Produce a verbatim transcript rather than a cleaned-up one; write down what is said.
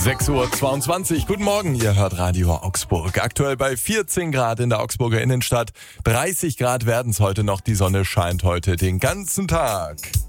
sechs Uhr zweiundzwanzig. Guten Morgen, ihr hört Radio Augsburg. Aktuell bei vierzehn Grad in der Augsburger Innenstadt. dreißig Grad werden es heute noch. Die Sonne scheint heute den ganzen Tag.